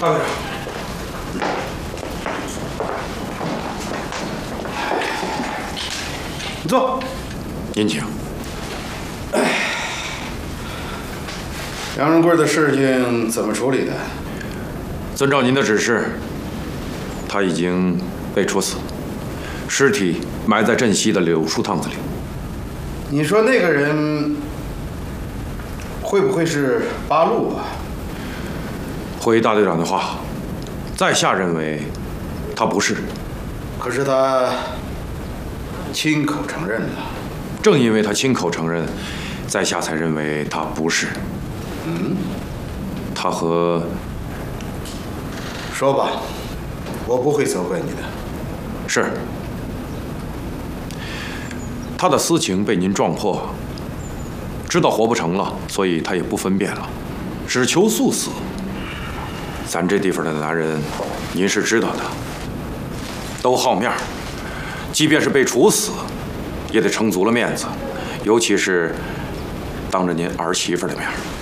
大队长。 你坐。 您请。 杨仁贵的事情怎么处理的？ 遵照您的指示，他已经被处死，尸体埋在镇西的柳树趟子里。 你说那个人会不会是八路啊？ 回大队长的话，在下认为他不是。 可是他亲口承认了。 正因为他亲口承认，在下才认为他不是。他和…… 说吧，我不会责怪你的。 是。他的私情被您撞破，知道活不成了，所以他也不分辨了，只求速死。咱这地方的男人，您是知道的，都好面儿，即便是被处死，也得撑足了面子，尤其是当着您儿媳妇的面儿。